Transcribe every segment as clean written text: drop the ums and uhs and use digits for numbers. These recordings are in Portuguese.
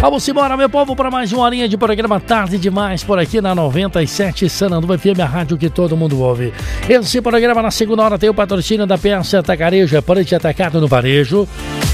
Vamos embora, meu povo, para mais uma horinha de programa Tarde Demais por aqui na 97 Sananduva FM, a rádio que todo mundo ouve. Esse programa na segunda hora tem o patrocínio da Peça Atacarejo, é preço atacado no varejo.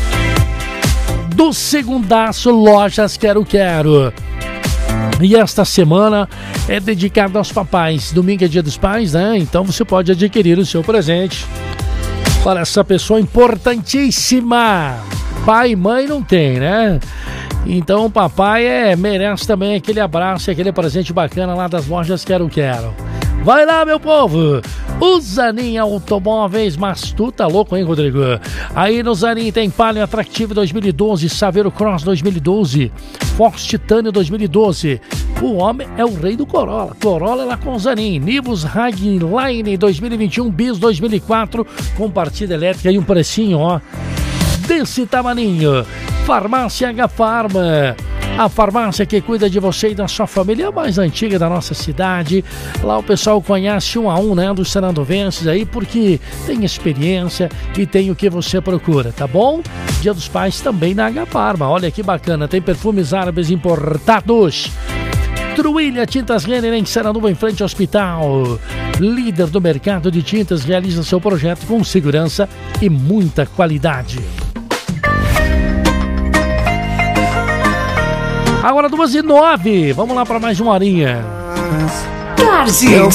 Do Segundaço, Lojas Quero Quero. E esta semana é dedicada aos papais. Domingo é dia dos pais, né? Então você pode adquirir o seu presente para essa pessoa importantíssima. Pai e mãe não tem, né? Então o papai merece também aquele abraço, aquele presente bacana lá das Lojas Quero Quero. Vai lá, meu povo! O Zanin Automóveis, mas tu tá louco, hein, Rodrigo? Aí no Zanin tem Palio Attractive 2012, Saveiro Cross 2012, Fox Titânio 2012. O homem é o rei do Corolla. Corolla é lá com o Zanin. Nivus Highline 2021, Bis 2004, com partida elétrica e um precinho, ó, desse tamaninho. Farmácia H-Farma, a farmácia que cuida de você e da sua família, a mais antiga da nossa cidade. Lá o pessoal conhece um a um, né, dos sananduvenses aí, porque tem experiência e tem o que você procura, tá bom? Dia dos Pais também na H-Farma. Olha que bacana, tem perfumes árabes importados. Truilha Tintas Renner em Sananduva, em frente ao hospital. Líder do mercado de tintas, realiza seu projeto com segurança e muita qualidade. Agora 2h09, vamos lá para mais uma horinha. Tarde